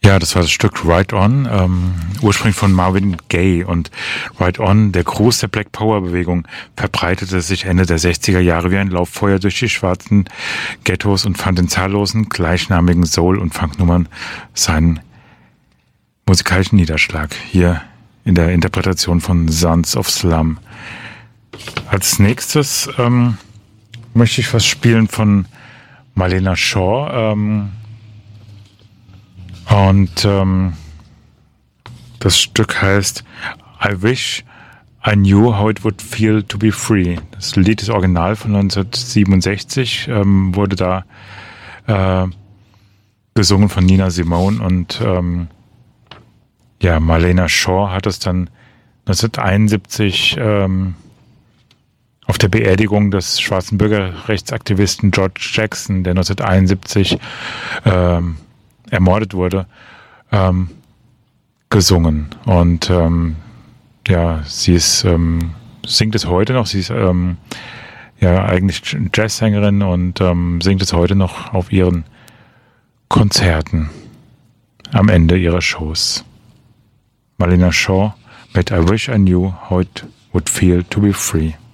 Ja, das war das Stück Ride On, ursprünglich von Marvin Gaye. Und Ride On, der Gruß der Black Power Bewegung, verbreitete sich Ende der 60er Jahre wie ein Lauffeuer durch die schwarzen Ghettos und fand in zahllosen gleichnamigen Soul- und Funknummern seinen musikalischen Niederschlag. Hier in der Interpretation von Sons of Slum. Als nächstes möchte ich was spielen von Marlena Shaw. Das Stück heißt I Wish I Knew How It Would Feel to Be Free. Das Lied ist original von 1967, wurde da gesungen von Nina Simone und Marlena Shaw hat es dann 1971 auf der Beerdigung des schwarzen Bürgerrechtsaktivisten George Jackson, der 1971 ermordet wurde, gesungen. Und sie ist, singt es heute noch. Sie ist eigentlich Jazzsängerin und singt es heute noch auf ihren Konzerten am Ende ihrer Shows. Marlena Shaw mit I Wish I Knew How It Would Feel to Be Free.